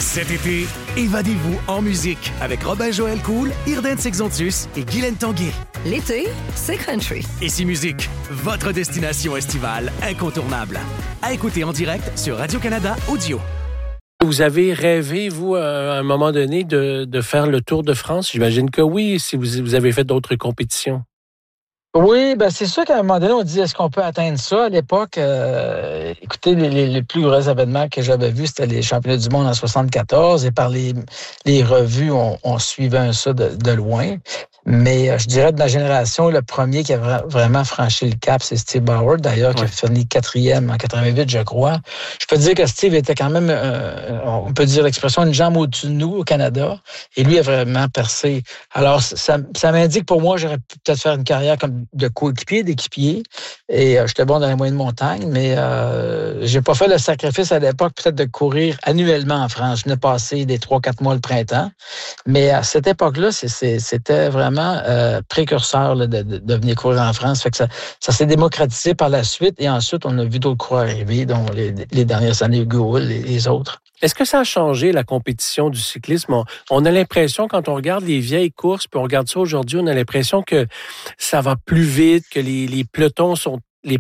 Cet été, évadez-vous en musique avec Robin-Joël Cool, Irden Sexontus et Guylaine Tanguay. L'été, c'est country. Ici Musique, votre destination estivale incontournable. À écouter en direct sur Radio-Canada Audio. Vous avez rêvé, vous, à un moment donné, de faire le Tour de France? J'imagine que oui, si vous avez fait d'autres compétitions. Oui, ben c'est sûr qu'à un moment donné, on dit est-ce qu'on peut atteindre ça? À l'époque, écoutez, les plus gros événements que j'avais vus, c'était les championnats du monde en 74 et par les revues, on suivait ça de loin. Mais je dirais de la génération, le premier qui a vraiment franchi le cap, c'est Steve Bauer, d'ailleurs, qui a fini 4e en 88, je crois. Je peux dire que Steve était quand même, on peut dire l'expression, une jambe au-dessus de nous au Canada. Et lui a vraiment percé. Alors, ça m'indique pour moi, j'aurais pu peut-être faire une carrière comme de coéquipier, d'équipier. Et j'étais bon dans les moyennes montagnes, mais j'ai pas fait le sacrifice à l'époque peut-être de courir annuellement en France. Je venais passer des 3-4 mois le printemps. Mais à cette époque-là, c'était vraiment précurseur là, de venir courir en France. Fait que ça s'est démocratisé par la suite. Et ensuite, on a vu d'autres coureurs arriver, dont les dernières années, Hugo Hull et les autres. Est-ce que ça a changé la compétition du cyclisme? On a l'impression, quand on regarde les vieilles courses, puis on regarde ça aujourd'hui, on a l'impression que ça va plus vite, que les pelotons sont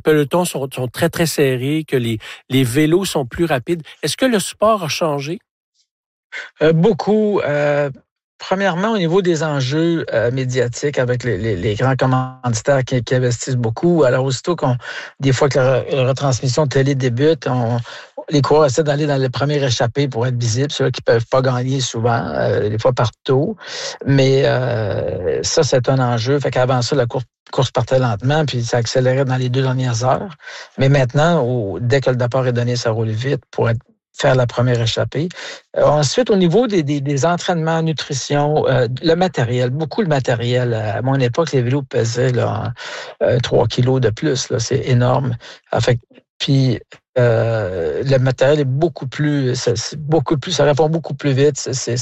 très, très serrés, que les vélos sont plus rapides. Est-ce que le sport a changé? Beaucoup. Premièrement, au niveau des enjeux médiatiques avec les grands commanditaires qui investissent beaucoup. Alors, aussitôt des fois que la retransmission télé débute, les coureurs essaient d'aller dans le premier échappé pour être visibles, ceux qui peuvent pas gagner souvent, des fois partout. Mais ça, c'est un enjeu. Fait qu'avant ça, la course partait lentement, puis ça accélérait dans les 2 dernières heures. Mais maintenant, dès que le départ est donné, ça roule vite pour faire la première échappée. Ensuite, au niveau des entraînements, nutrition, le matériel, beaucoup le matériel. À mon époque, les vélos pesaient 3 kilos de plus. Là, c'est énorme. Puis le matériel est beaucoup plus, ça répond beaucoup plus vite.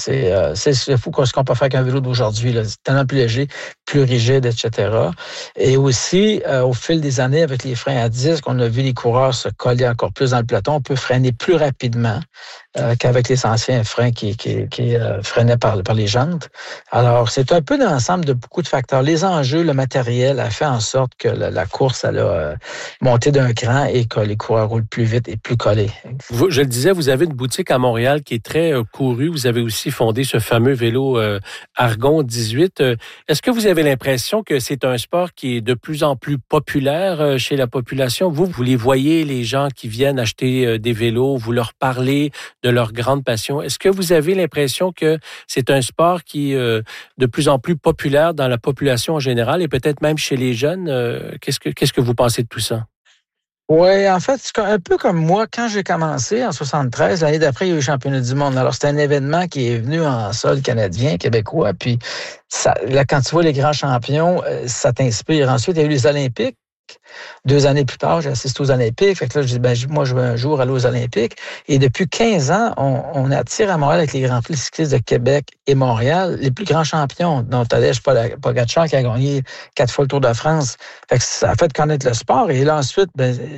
C'est fou ce qu'on peut faire qu'un vélo d'aujourd'hui. Là. C'est tellement plus léger, plus rigide, etc. Et aussi, au fil des années, avec les freins à disque, on a vu les coureurs se coller encore plus dans le peloton. On peut freiner plus rapidement qu'avec les anciens freins qui freinaient par les jantes. Alors, c'est un peu l'ensemble de beaucoup de facteurs. Les enjeux, le matériel a fait en sorte que la course, elle a monté d'un cran et que les coureurs roulent plus vite et plus collés. Je le disais, vous avez une boutique à Montréal qui est très courue. Vous avez aussi fondé ce fameux vélo Argon 18. Est-ce que vous avez l'impression que c'est un sport qui est de plus en plus populaire chez la population? Vous les voyez, les gens qui viennent acheter des vélos, vous leur parlez de leur grande passion. Est-ce que vous avez l'impression que c'est un sport qui est de plus en plus populaire dans la population en général et peut-être même chez les jeunes? Qu'est-ce que vous pensez de tout ça? Oui, en fait, c'est un peu comme moi, quand j'ai commencé en 73, l'année d'après, il y a eu le championnat du monde. Alors, c'était un événement qui est venu en sol canadien, québécois, puis là, quand tu vois les grands champions, ça t'inspire. Ensuite, il y a eu les Olympiques. 2 années plus tard, j'ai assisté aux Olympiques. Fait que là, je dis, moi, je veux un jour aller aux Olympiques. Et depuis 15 ans, on attire à Montréal avec les Grands Prix cyclistes de Québec et Montréal les plus grands champions, dont Tadej Pogačar qui a gagné 4 fois le Tour de France. Fait que ça a fait connaître le sport. Et là, ensuite,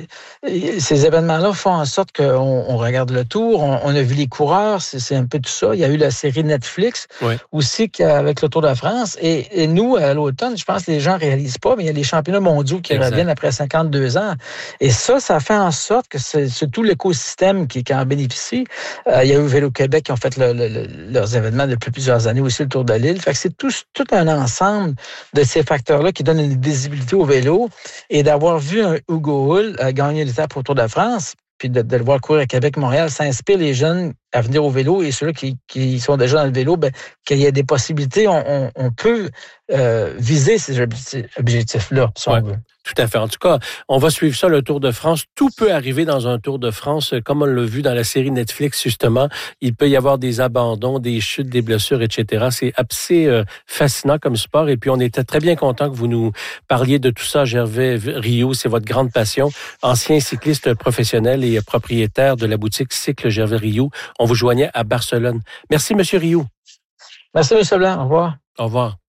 ces événements-là font en sorte qu'on regarde le Tour. On a vu les coureurs. C'est un peu tout ça. Il y a eu la série Netflix aussi avec le Tour de France. Et nous, à l'automne, je pense que les gens ne réalisent pas, mais il y a les championnats mondiaux qui reviennent après 52 ans. Et ça fait en sorte que c'est tout l'écosystème qui en bénéficie. Il y a eu Vélo-Québec qui ont fait leurs événements depuis plusieurs années, aussi le Tour de l'île. Fait que c'est tout un ensemble de ces facteurs-là qui donnent une visibilité au vélo. Et d'avoir vu un Hugo Hull gagner l'étape au Tour de France, puis de le voir courir à Québec-Montréal, ça inspire les jeunes à venir au vélo et ceux qui sont déjà dans le vélo, qu'il y ait des possibilités. On peut viser ces objectifs-là, si on veut. Tout à fait. En tout cas, on va suivre ça, le Tour de France. Tout peut arriver dans un Tour de France, comme on l'a vu dans la série Netflix, justement. Il peut y avoir des abandons, des chutes, des blessures, etc. C'est assez fascinant comme sport. Et puis, on était très bien content que vous nous parliez de tout ça. Gervais Rioux, c'est votre grande passion. Ancien cycliste professionnel et propriétaire de la boutique Cycle Gervais Rioux. On vous joignait à Barcelone. Merci, M. Rioux. Merci, M. Blanc. Au revoir. Au revoir.